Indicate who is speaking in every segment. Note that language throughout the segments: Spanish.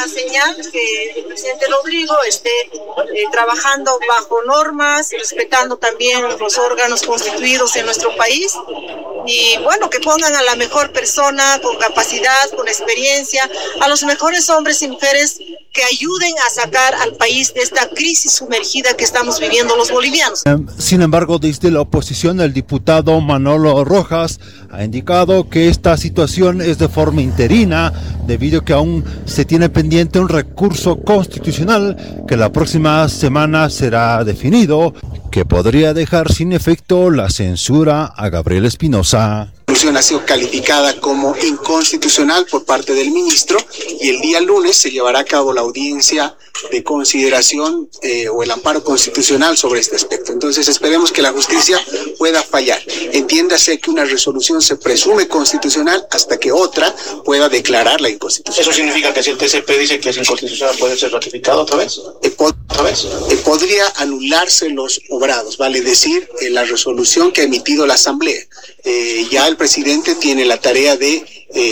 Speaker 1: señal que el presidente Rodrigo esté trabajando bajo normas, respetando también los órganos constituidos en nuestro país. Y bueno, que pongan a la mejor persona con capacidad, con experiencia, a los mejores hombres y mujeres que ayuden a sacar al país de esta crisis sumergida que estamos viviendo los bolivianos.
Speaker 2: Sin embargo, desde la oposición, el diputado Manolo Rojas ha indicado que esta situación es de forma interina, debido a que aún se tiene pendiente un recurso constitucional que la próxima semana será definido, que podría dejar sin efecto la censura a Gabriel Espinosa.
Speaker 3: La resolución ha sido calificada como inconstitucional por parte del ministro y el día lunes se llevará a cabo la audiencia de consideración o el amparo constitucional sobre este aspecto. Entonces esperemos que la justicia pueda fallar. Entiéndase que una resolución se presume constitucional hasta que otra pueda declararla inconstitucional.
Speaker 4: ¿Eso significa que si el TCP dice que es inconstitucional puede ser ratificado otra vez?
Speaker 3: Podría anularse los obrados, vale decir, la resolución que ha emitido la Asamblea. Ya el presidente tiene la tarea de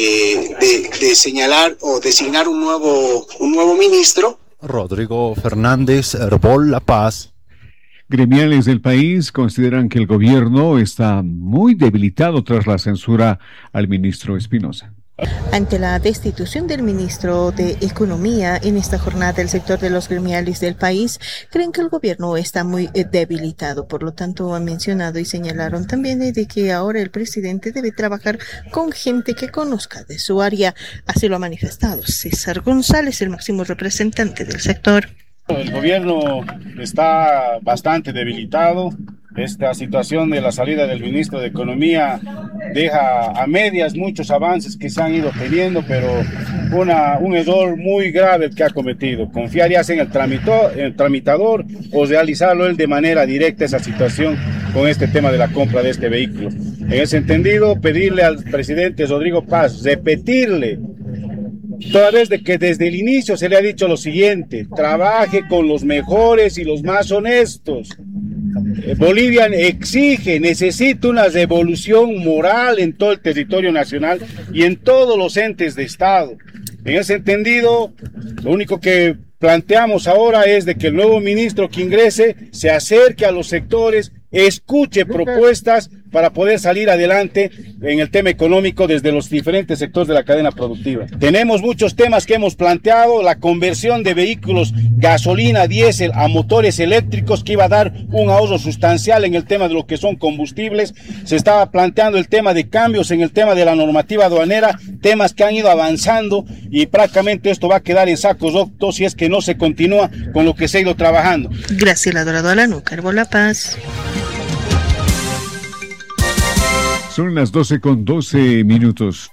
Speaker 3: señalar o designar un nuevo ministro.
Speaker 2: Rodrigo Fernández, Herbol La Paz.
Speaker 5: Gremiales del país consideran que el gobierno está muy debilitado tras la censura al ministro Espinosa.
Speaker 6: Ante la destitución del ministro de Economía en esta jornada, el sector de los gremiales del país creen que el gobierno está muy debilitado. Por lo tanto, han mencionado y señalaron también de que ahora el presidente debe trabajar con gente que conozca de su área. Así lo ha manifestado César González, el máximo representante del sector.
Speaker 7: El gobierno está bastante debilitado. Esta situación de la salida del ministro de Economía deja a medias muchos avances que se han ido teniendo, pero un error muy grave que ha cometido. Confiar ya sea en el tramitador o realizarlo él de manera directa esa situación con este tema de la compra de este vehículo. En ese entendido, pedirle al presidente Rodrigo Paz, repetirle, toda vez de que desde el inicio se le ha dicho lo siguiente: trabaje con los mejores y los más honestos. Bolivia necesita una revolución moral en todo el territorio nacional y en todos los entes de Estado. En ese entendido, lo único que planteamos ahora es de que el nuevo ministro que ingrese se acerque a los sectores, escuche propuestas para poder salir adelante en el tema económico desde los diferentes sectores de la cadena productiva. Tenemos muchos temas que hemos planteado: la conversión de vehículos gasolina, diésel a motores eléctricos, que iba a dar un ahorro sustancial en el tema de lo que son combustibles. Se estaba planteando el tema de cambios en el tema de la normativa aduanera, temas que han ido avanzando y prácticamente esto va a quedar en sacos rotos si es que no se continúa con lo que se ha ido trabajando.
Speaker 6: Graciela Dorado Alanuca, Herbol La Paz.
Speaker 5: Son las 12:12.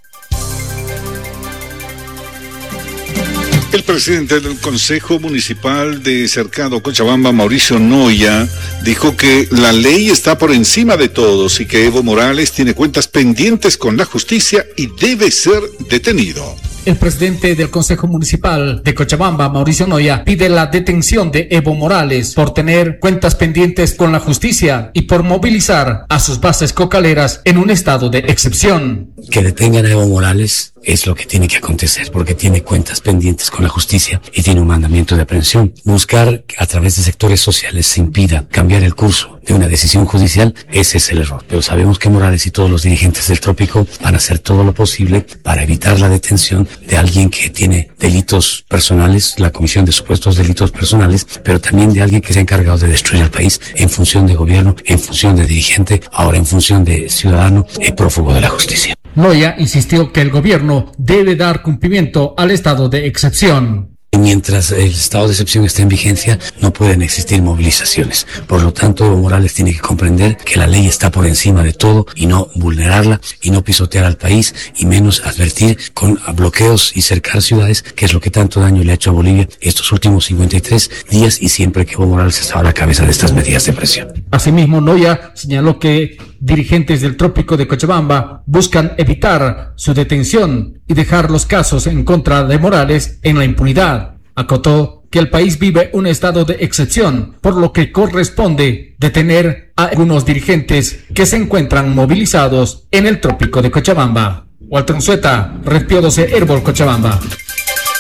Speaker 8: El presidente del Consejo Municipal de Cercado Cochabamba, Mauricio Noya, dijo que la ley está por encima de todos y que Evo Morales tiene cuentas pendientes con la justicia y debe ser detenido.
Speaker 9: El presidente del Consejo Municipal de Cochabamba, Mauricio Noya, pide la detención de Evo Morales por tener cuentas pendientes con la justicia y por movilizar a sus bases cocaleras en un estado de excepción.
Speaker 10: Que detengan a Evo Morales es lo que tiene que acontecer, porque tiene cuentas pendientes con la justicia y tiene un mandamiento de aprehensión. Buscar que a través de sectores sociales se impida cambiar el curso de una decisión judicial, ese es el error. Pero sabemos que Morales y todos los dirigentes del Trópico van a hacer todo lo posible para evitar la detención de alguien que tiene delitos personales, la comisión de supuestos delitos personales, pero también de alguien que se ha encargado de destruir al país en función de gobierno, en función de dirigente, ahora en función de ciudadano y prófugo de la justicia.
Speaker 9: Noya insistió que el gobierno debe dar cumplimiento al estado de excepción.
Speaker 10: Mientras el estado de excepción esté en vigencia, no pueden existir movilizaciones. Por lo tanto, Evo Morales tiene que comprender que la ley está por encima de todo y no vulnerarla y no pisotear al país y menos advertir con bloqueos y cercar ciudades, que es lo que tanto daño le ha hecho a Bolivia estos últimos 53 días y siempre que Evo Morales estaba a la cabeza de estas medidas de presión.
Speaker 9: Asimismo, Noya señaló que dirigentes del Trópico de Cochabamba buscan evitar su detención y dejar los casos en contra de Morales en la impunidad. Acotó que el país vive un estado de excepción, por lo que corresponde detener a algunos dirigentes que se encuentran movilizados en el Trópico de Cochabamba. Walter Unzueta, Red Pío 12, Herbol Cochabamba.